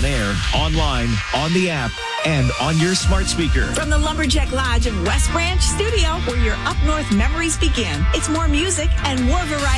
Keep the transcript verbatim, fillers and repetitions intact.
air, online, on the app, and on your smart speaker. From the Lumberjack Lodge of West Branch Studio, where your up north memories begin. It's more music and more variety.